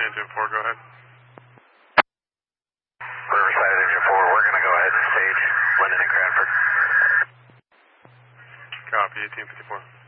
Engine 4, go ahead. Riverside Engine 4, we're going to go ahead and stage Linden and Cranford. Copy, 1854.